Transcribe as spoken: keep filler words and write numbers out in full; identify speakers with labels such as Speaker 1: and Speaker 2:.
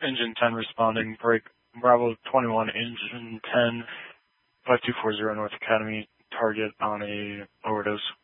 Speaker 1: Engine ten responding. Break Bravo twenty-one, Engine ten, five two four zero North Academy, target on a overdose.